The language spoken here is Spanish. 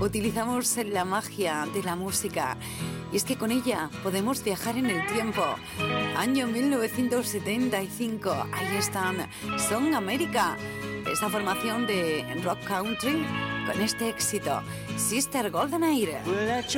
utilizamos la magia de la música. Y es que con ella podemos viajar en el tiempo. Año 1975, ahí están Song America, esa formación de rock country con este éxito, Sister Golden Air.